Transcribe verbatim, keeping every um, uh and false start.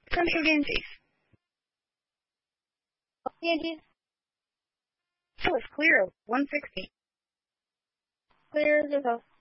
Central Ganges. Ganges? Oh, it's clear. one sixty. Clear as a ghost.